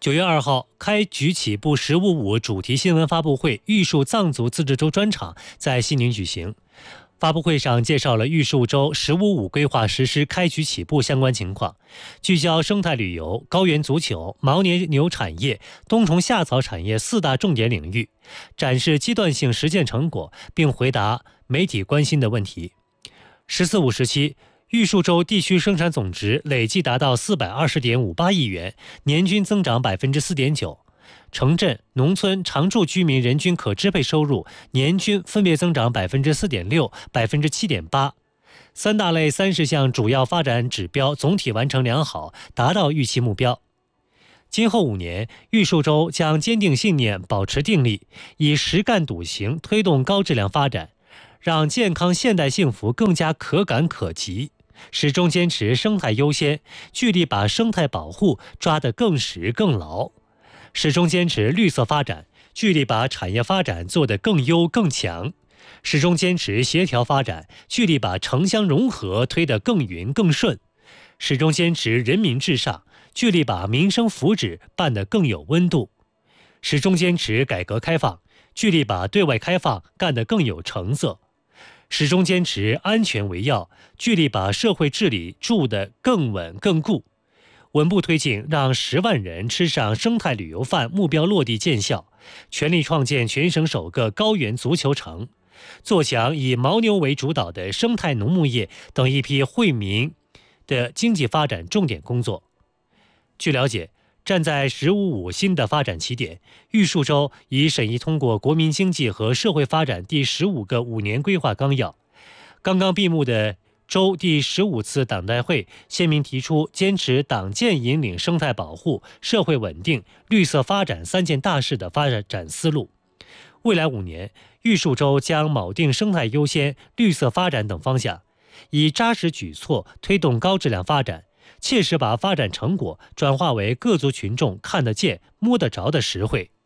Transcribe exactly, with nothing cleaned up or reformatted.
九月二号，开局起步“十五五”主题新闻发布会玉树藏族自治州专场在西宁举行。发布会上介绍了玉树州“十五五”规划实施开局起步相关情况，聚焦生态旅游、高原足球、牦牛产业、冬虫夏草产业四大重点领域，展示阶段性实践成果，并回答媒体关心的问题。“十四五”时期，玉树州地区生产总值累计达到四百二十点五八亿元，年均增长百分之四点九。城镇、农村常住居民人均可支配收入年均分别增长百分之四点六、百分之七点八。三大类三十项主要发展指标总体完成良好，达到预期目标。今后五年，玉树州将坚定信念，保持定力，以实干笃行推动高质量发展，让健康现代幸福更加可感可及。始终坚持生态优先，聚力把生态保护抓得更实更牢。始终坚持绿色发展，聚力把产业发展做得更优更强；始终坚持协调发展，聚力把城乡融合推得更匀更顺；始终坚持人民至上，聚力把民生福祉办得更有温度；始终坚持改革开放，聚力把对外开放干得更有成色；始终坚持安全为要，聚力把社会治理筑得更稳更固。稳步推进让十万人吃上生态旅游饭目标落地见效，全力创建全省首个高原足球城，做强以牦牛为主导的生态农牧业等一批惠民的经济发展重点工作。据了解，站在“十五五”新的发展起点，玉树州已审议通过国民经济和社会发展第十五个五年规划纲要。刚刚闭幕的州第十五次党代会鲜明提出，坚持党建引领生态保护、社会稳定、绿色发展三件大事的发展思路。未来五年，玉树州将铆定生态优先、绿色发展等方向，以扎实举措推动高质量发展，切实把发展成果转化为各族群众看得见、摸得着的实惠。